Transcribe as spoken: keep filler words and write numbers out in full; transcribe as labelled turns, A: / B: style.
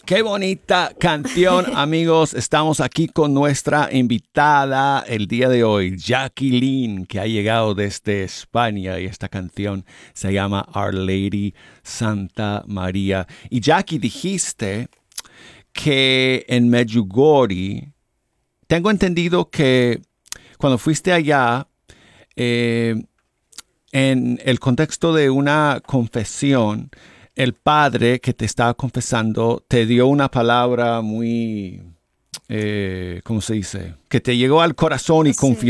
A: Qué bonita canción, amigos. Estamos aquí con nuestra invitada el día de hoy, Jacqueline, que ha llegado desde España, y esta canción se llama Our Lady Santa María. Y Jackie, dijiste que en Medjugorje, tengo entendido que cuando fuiste allá, eh, en el contexto de una confesión, el padre que te estaba confesando te dio una palabra muy, eh, ¿cómo se dice? Que te llegó al corazón y
B: Sí.
A: confió.